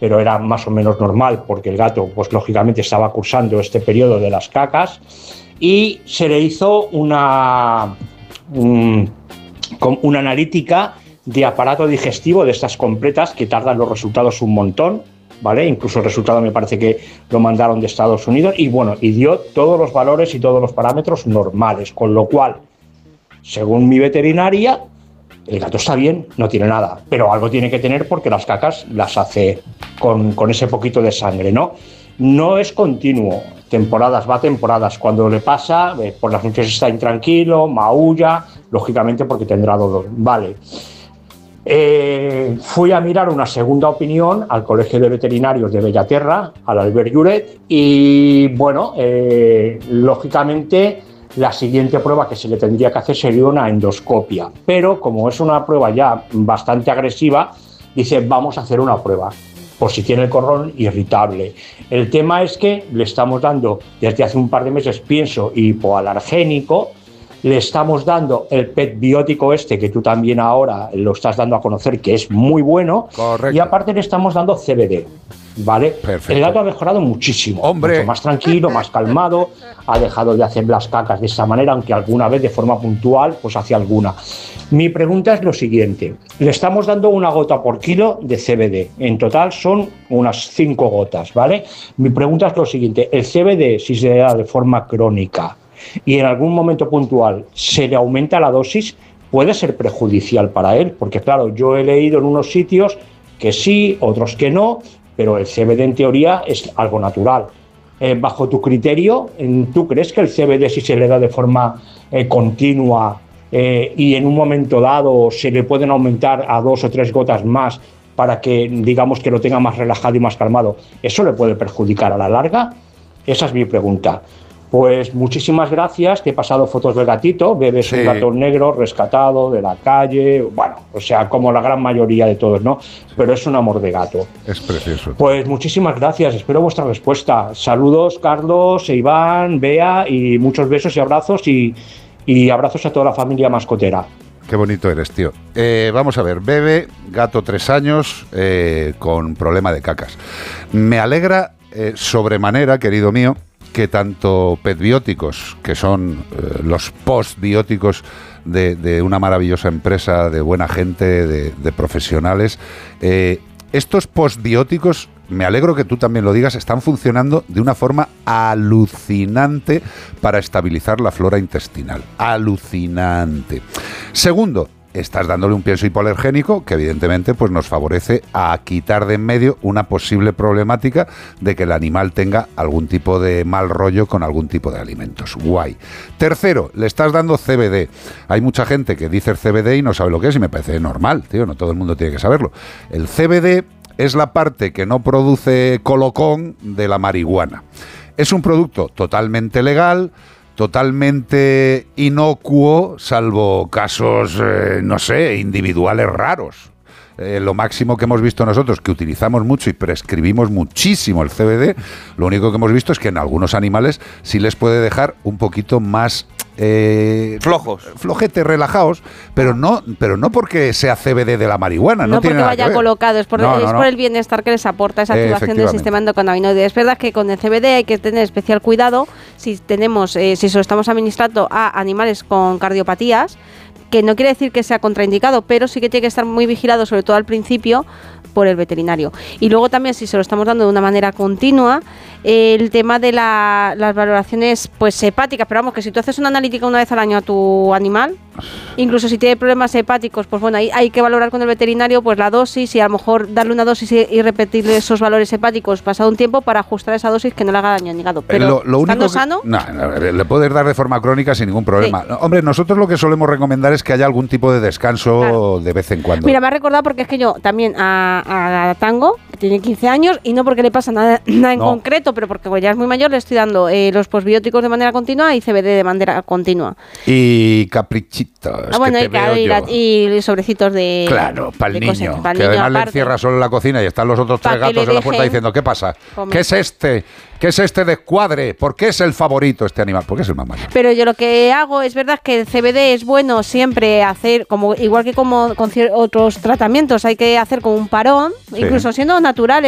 pero era más o menos normal porque el gato, pues lógicamente estaba cursando este periodo de las cacas, y se le hizo una analítica de aparato digestivo de estas completas que tardan los resultados un montón, ¿vale? Incluso el resultado me parece que lo mandaron de Estados Unidos y bueno, y dio todos los valores y todos los parámetros normales, con lo cual, según mi veterinaria, el gato está bien, no tiene nada, pero algo tiene que tener porque las cacas las hace con ese poquito de sangre, ¿no? No es continuo, temporadas, va temporadas. Cuando le pasa, por las noches está intranquilo, maulla, lógicamente porque tendrá dolor. Vale. Fui a mirar una segunda opinión al Colegio de Veterinarios de Bellaterra, al Albert Lloret, y bueno, lógicamente la siguiente prueba que se le tendría que hacer sería una endoscopia, pero como es una prueba ya bastante agresiva, dice vamos a hacer una prueba por si tiene el cordón irritable. El tema es que le estamos dando desde hace un par de meses pienso hipoalergénico, le estamos dando el PET biótico este que tú también ahora lo estás dando a conocer, que es muy bueno. Correcto. Y aparte le estamos dando CBD, ¿vale? Perfecto. El gato ha mejorado muchísimo, ¡hombre! Mucho más tranquilo, más calmado, ha dejado de hacer las cacas de esta manera, aunque alguna vez de forma puntual pues hace alguna. Mi pregunta es lo siguiente, le estamos dando una gota por kilo de CBD, en total son unas 5 gotas, ¿vale? Mi pregunta es lo siguiente, el CBD si se da de forma crónica y en algún momento puntual se le aumenta la dosis, puede ser perjudicial para él, porque claro, yo he leído en unos sitios que sí, otros que no, pero el CBD en teoría es algo natural. Bajo tu criterio, ¿tú crees que el CBD si se le da de forma continua y en un momento dado se le pueden aumentar a 2 o 3 gotas más para que digamos que lo tenga más relajado y más calmado, eso le puede perjudicar a la larga? Esa es mi pregunta. Pues muchísimas gracias, te he pasado fotos del gatito, Bebe es un gato negro rescatado de la calle, bueno, o sea, como la gran mayoría de todos, ¿no? Pero es un amor de gato. Es precioso. Pues muchísimas gracias, espero vuestra respuesta. Saludos, Carlos, Iván, Bea, y muchos besos y abrazos, y abrazos a toda la familia mascotera. Qué bonito eres, tío. Vamos a ver, Bebe, gato 3 años, con problema de cacas. Me alegra sobremanera, querido mío, que tanto petbióticos, que son los postbióticos de una maravillosa empresa, de buena gente, de profesionales, estos postbióticos, me alegro que tú también lo digas, están funcionando de una forma alucinante para estabilizar la flora intestinal. Alucinante. Segundo, estás dándole un pienso hipoalergénico que evidentemente pues nos favorece a quitar de en medio una posible problemática de que el animal tenga algún tipo de mal rollo con algún tipo de alimentos. Guay. Tercero, le estás dando CBD. Hay mucha gente que dice CBD y no sabe lo que es y me parece normal, tío, no todo el mundo tiene que saberlo. El CBD es la parte que no produce colocón de la marihuana. Es un producto totalmente legal, totalmente inocuo, salvo casos, no sé, individuales raros. Lo máximo que hemos visto nosotros, que utilizamos mucho y prescribimos muchísimo el CBD, lo único que hemos visto es que en algunos animales sí les puede dejar un poquito más flojetes, relajados, pero no porque sea CBD de la marihuana. No tiene porque nada que vaya ver. colocado, es por el bienestar que les aporta esa activación del sistema endocannabinoide. Es verdad que con el CBD hay que tener especial cuidado si se lo estamos administrando a animales con cardiopatías, que no quiere decir que sea contraindicado, pero sí que tiene que estar muy vigilado, sobre todo al principio, por el veterinario. Y luego también, si se lo estamos dando de una manera continua, el tema de las valoraciones pues hepáticas, pero vamos, que si tú haces una analítica una vez al año a tu animal, incluso si tiene problemas hepáticos, pues bueno, ahí hay que valorar con el veterinario pues la dosis y a lo mejor darle una dosis y repetirle esos valores hepáticos pasado un tiempo para ajustar esa dosis que no le haga daño al hígado. Pero lo estando único sano... No, le puedes dar de forma crónica sin ningún problema. Sí. Hombre, nosotros lo que solemos recomendar es que haya algún tipo de descanso de vez en cuando. Mira, me ha recordado porque es que yo también a Tango, que tiene 15 años, y no porque le pasa nada en concreto, pero porque ya es muy mayor, le estoy dando los posbióticos de manera continua y CBD de manera continua. Y caprichitos. Bueno, y sobrecitos de... Claro, para el niño. Cosas, que además le encierra solo en la cocina y están los otros 3 gatos en la puerta diciendo, ¿qué pasa? Comer. ¿Qué es este? ¿Qué es este descuadre? ¿Por qué es el favorito este animal? Porque es el más mayor. Pero yo lo que hago, es verdad que el CBD es bueno siempre hacer, igual que como con otros tratamientos, hay que hacer como un parón, incluso siendo naturales.